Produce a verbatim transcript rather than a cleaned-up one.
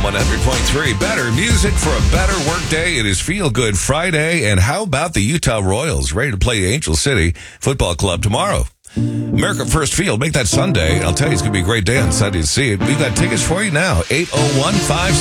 one hundred point three. Better music for a better workday. It is Feel Good Friday. And how about the Utah Royals ready to play Angel City Football Club tomorrow? America First Field. Make that Sunday. I'll tell you, it's going to be a great day on Sunday to see it. We've got tickets for you now. eight oh one five